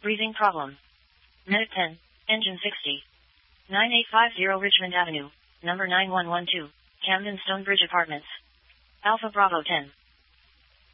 Breathing problem. Medic 10, engine 60. 9850 Richmond Avenue, number 9112, Camden Stonebridge Apartments. Alpha Bravo 10.